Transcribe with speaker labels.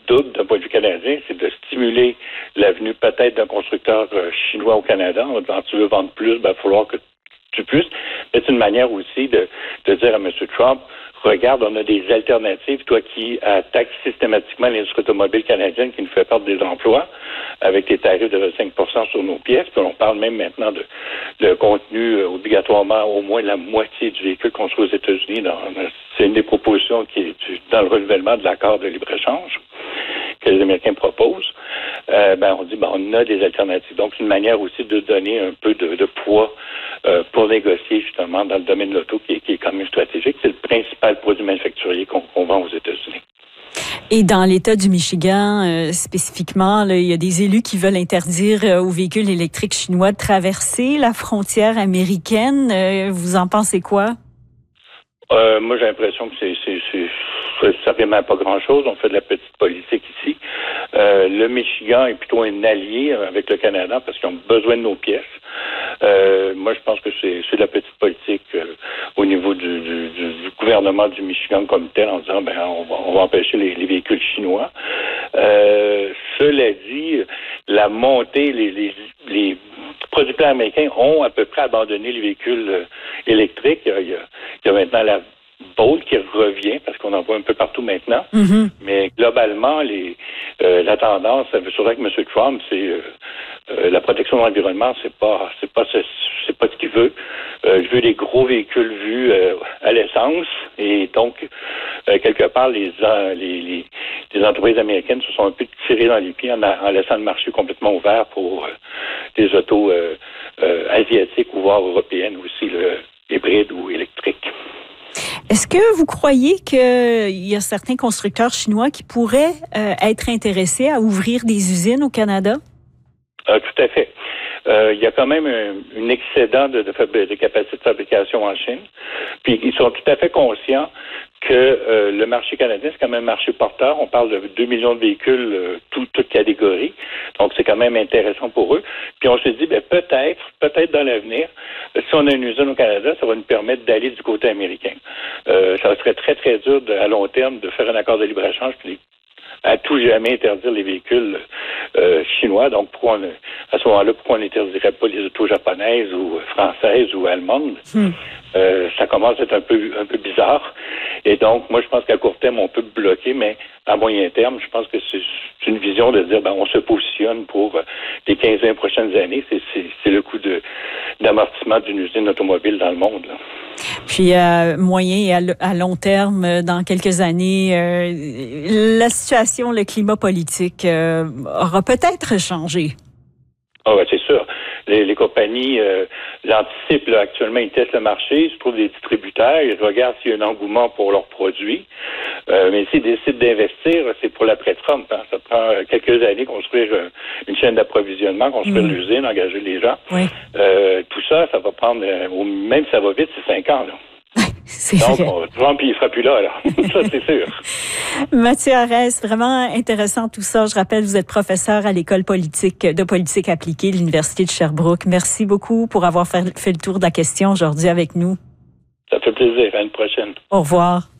Speaker 1: double d'un point de vue canadien, c'est de stimuler l'avenue peut-être d'un constructeur chinois au Canada. Quand tu veux vendre plus, il va falloir que tu puisses. Mais c'est une manière aussi de dire à M. Trump, regarde, on a des alternatives, toi qui attaques systématiquement l'industrie automobile canadienne qui nous fait perdre des emplois avec des tarifs de 25% sur nos pièces. Puis on parle même maintenant de contenu obligatoirement au moins la moitié du véhicule construit aux États-Unis. C'est une des propositions qui est dans le renouvellement de l'accord de libre-échange que les Américains proposent. On dit, on a des alternatives. Donc, c'est une manière aussi de donner un peu de poids pour négocier justement dans le domaine de l'auto qui est quand même stratégique. C'est le principal produit manufacturier qu'on vend aux États-Unis.
Speaker 2: Et dans l'État du Michigan, spécifiquement, là, il y a des élus qui veulent interdire aux véhicules électriques chinois de traverser la frontière américaine. Vous en pensez quoi?
Speaker 1: Moi, j'ai l'impression que ça ne remet pas grand-chose. On fait de la petite politique ici. Le Michigan est plutôt un allié avec le Canada parce qu'ils ont besoin de nos pièces. Moi, je pense que c'est de la petite politique au niveau du gouvernement du Michigan comme tel en disant on va empêcher les véhicules chinois. Cela dit, la montée, les producteurs américains ont à peu près abandonné les véhicules électriques. Il y a maintenant la Bolt qui revient parce qu'on en voit un peu partout maintenant. Mm-hmm. Mais globalement, la tendance, c'est vrai que M. Trump, c'est la protection de l'environnement, c'est pas ce qu'il veut. Je veux des gros véhicules vus à l'essence et donc quelque part les entreprises américaines se sont un peu tirées dans les pieds en laissant le marché complètement ouvert pour des autos asiatiques ou voire européennes aussi, hybrides ou électriques.
Speaker 2: Est-ce que vous croyez qu'il y a certains constructeurs chinois qui pourraient être intéressés à ouvrir des usines au Canada?
Speaker 1: Tout à fait. Il y a quand même un excédent de capacité de fabrication en Chine. Puis ils sont tout à fait conscients que le marché canadien, c'est quand même un marché porteur. On parle de 2 millions de véhicules, toutes catégories. Donc, c'est quand même intéressant pour eux. Puis on se dit, peut-être dans l'avenir, si on a une usine au Canada, ça va nous permettre d'aller du côté américain. Ça serait très, très dur à long terme de faire un accord de libre-échange puis à tout jamais interdire les véhicules chinois. Donc, à ce moment-là, pourquoi on n'interdirait pas les autos japonaises ou françaises ou allemandes? Ça commence à être un peu bizarre. Et donc, moi, je pense qu'à court terme, on peut bloquer, mais à moyen terme, je pense que c'est une vision de dire, on se positionne pour les 15-20 prochaines années. C'est le coût d'amortissement d'une usine automobile dans le monde, là.
Speaker 2: Puis, moyen et à long terme, dans quelques années, la situation, le climat politique aura peut-être changé.
Speaker 1: C'est sûr. Les compagnies l'anticipent là, actuellement, ils testent le marché, ils se trouvent des distributeurs, ils regardent s'il y a un engouement pour leurs produits. Mais s'ils décident d'investir, c'est pour l'après-Trump. Hein. Ça prend quelques années construire une chaîne d'approvisionnement, construire l'usine, engager les gens. Oui. Tout ça va prendre, même si ça va vite, c'est 5 ans. Là. Donc, Trump, il ne sera plus là. Ça, c'est sûr.
Speaker 2: Mathieu Arès, vraiment intéressant tout ça. Je rappelle, vous êtes professeur à l'École de politique appliquée de l'Université de Sherbrooke. Merci beaucoup pour avoir fait le tour de la question aujourd'hui avec nous.
Speaker 1: Ça fait plaisir. À une prochaine.
Speaker 2: Au revoir.